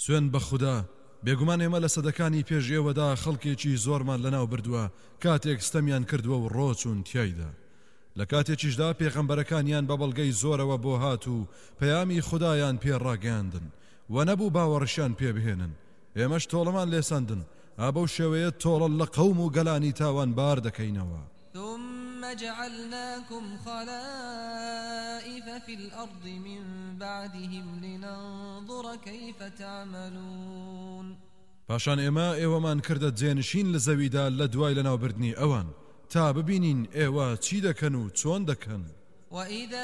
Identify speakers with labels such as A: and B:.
A: سوێن بە خودا بێگومان ئێمە لە سەدەکانی پێش ئێوەدا خەڵکێکی زۆرمان لەناو بردووە کاتێک ستەمیان کردووە و ڕۆچون تیایدا لە کاتێکیشدا پێغەمبەرەکانیان بە بەڵگەی زۆرەوە بۆ هات و پەیامی خودایان پێڕاگەاندن و نەبوو باوەڕشیان پێ بهێنن ئێمەش تۆڵەمان لێساندن ئابە شێوەیە تۆڵە لە قەوم و گەلانی تاوان بار دەکەینەوە
B: ثم جعلناكم خلائف في الأرض من بعدهم لننظر كيف تعملون
A: پاشان ئێوەمان کردە جێنشین لە زەویدا لە دوای لەناوبردنی ئەوان تا ببینین ئێوە چی دەکەن و چۆن دەکەن